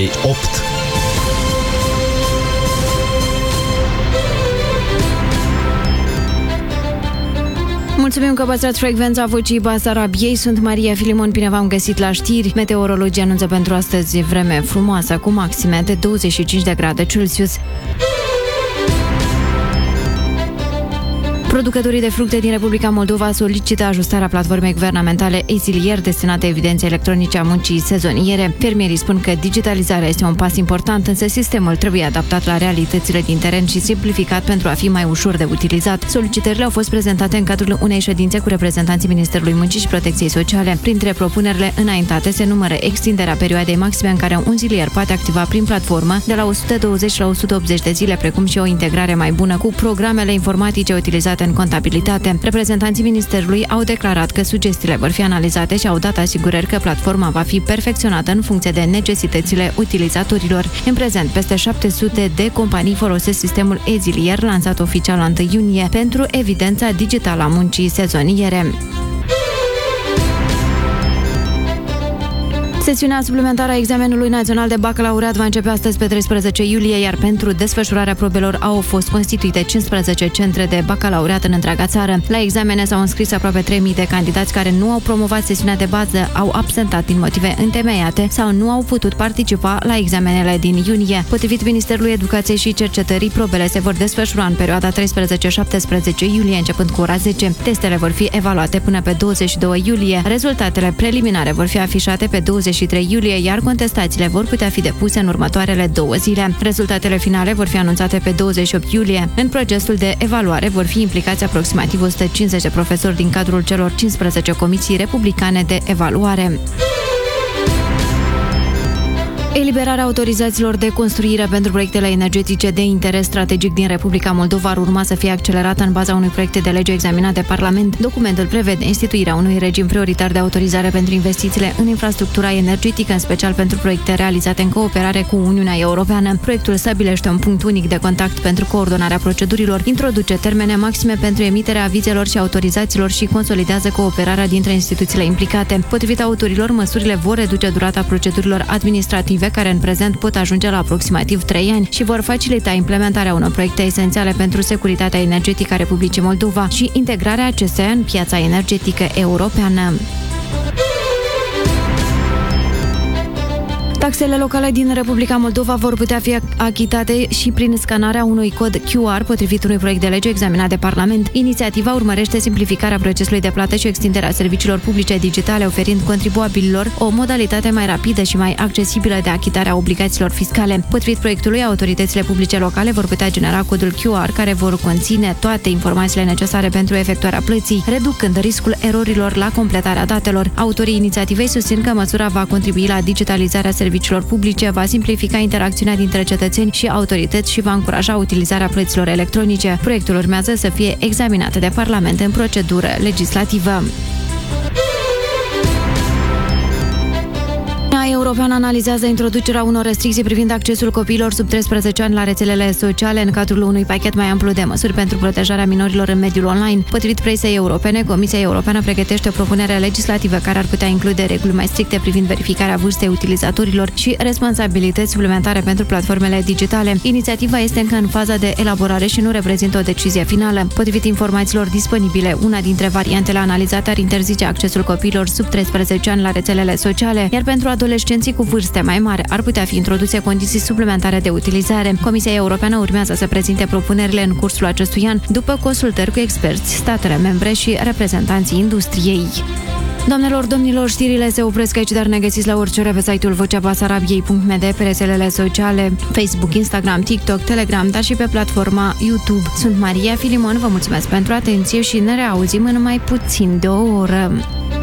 8. Mulțumim că v-ați luat frecvența Vocii Basarabiei. Sunt Maria Filimon, bine v-am găsit la știri. Meteorologii anunță pentru astăzi vreme frumoasă cu maxime de 25 de grade Celsius. Producătorii de fructe din Republica Moldova solicită ajustarea platformei guvernamentale Ezilier destinate evidenței electronice a muncii sezoniere. Fermierii spun că digitalizarea este un pas important, însă sistemul trebuie adaptat la realitățile din teren și simplificat pentru a fi mai ușor de utilizat. Solicitările au fost prezentate în cadrul unei ședințe cu reprezentanții Ministerului Muncii și Protecției Sociale. Printre propunerile înaintate se numără extinderea perioadei maxime în care un zilier poate activa prin platformă de la 120 la 180 de zile, precum și o integrare mai bună cu programele informatice utilizate în contabilitate. Reprezentanții Ministerului au declarat că sugestiile vor fi analizate și au dat asigurări că platforma va fi perfecționată în funcție de necesitățile utilizatorilor. În prezent, peste 700 de companii folosesc sistemul Ezilier, lansat oficial la 1 iunie, pentru evidența digitală a muncii sezoniere. Sesiunea suplimentară a examenului național de bacalaureat va începe astăzi pe 13 iulie, iar pentru desfășurarea probelor au fost constituite 15 centre de bacalaureat în întreaga țară. La examene s-au înscris aproape 3.000 de candidați care nu au promovat sesiunea de bază, au absentat din motive întemeiate sau nu au putut participa la examenele din iunie. Potrivit Ministerului Educației și Cercetării, probele se vor desfășura în perioada 13-17 iulie, începând cu ora 10. Testele vor fi evaluate până pe 22 iulie. Rezultatele preliminare vor fi afișate pe 23 iulie, iar contestațiile vor putea fi depuse în următoarele 2 zile. Rezultatele finale vor fi anunțate pe 28 iulie. În procesul de evaluare vor fi implicați aproximativ 150 de profesori din cadrul celor 15 comisii republicane de evaluare. Eliberarea autorizațiilor de construire pentru proiectele energetice de interes strategic din Republica Moldova ar urma să fie accelerată în baza unui proiect de lege examinat de Parlament. Documentul prevede instituirea unui regim prioritar de autorizare pentru investițiile în infrastructura energetică, în special pentru proiecte realizate în cooperare cu Uniunea Europeană. Proiectul stabilește un punct unic de contact pentru coordonarea procedurilor, introduce termene maxime pentru emiterea avizelor și autorizațiilor și consolidează cooperarea dintre instituțiile implicate. Potrivit autorilor, măsurile vor reduce durata procedurilor administrative, care în prezent pot ajunge la aproximativ 3 ani și vor facilita implementarea unor proiecte esențiale pentru securitatea energetică a Republicii Moldova și integrarea acesteia în piața energetică europeană. Taxele locale din Republica Moldova vor putea fi achitate și prin scanarea unui cod QR, potrivit unui proiect de lege examinat de Parlament. Inițiativa urmărește simplificarea procesului de plată și extinderea serviciilor publice digitale, oferind contribuabililor o modalitate mai rapidă și mai accesibilă de achitare a obligațiilor fiscale. Potrivit proiectului, autoritățile publice locale vor putea genera codul QR, care vor conține toate informațiile necesare pentru efectuarea plății, reducând riscul erorilor la completarea datelor. Autorii inițiativei susțin că măsura va contribui la digitalizarea serviciilor publice, va simplifica interacțiunea dintre cetățeni și autorități și va încuraja utilizarea plăților electronice. Proiectul urmează să fie examinat de Parlament în procedură legislativă. Uniunea Europeană analizează introducerea unor restricții privind accesul copiilor sub 13 ani la rețelele sociale în cadrul unui pachet mai amplu de măsuri pentru protejarea minorilor în mediul online. Potrivit presei europene, Comisia Europeană pregătește o propunere legislativă care ar putea include reguli mai stricte privind verificarea vârstei utilizatorilor și responsabilități suplimentare pentru platformele digitale. Inițiativa este încă în faza de elaborare și nu reprezintă o decizie finală. Potrivit informațiilor disponibile, una dintre variantele analizate ar interzice accesul copiilor sub 13 ani la rețelele sociale, iar pentru adolescenții cu vârste mai mari ar putea fi introduse condiții suplimentare de utilizare. Comisia Europeană urmează să prezinte propunerile în cursul acestui an, după consultări cu experți, statele membre și reprezentanții industriei. Doamnelor, domnilor, știrile se opresc aici, dar ne găsiți la orice ore pe site-ul voceabasarabiei.md, pe rețelele sociale, Facebook, Instagram, TikTok, Telegram, dar și pe platforma YouTube. Sunt Maria Filimon, vă mulțumesc pentru atenție și ne reauzim în mai puțin de o oră.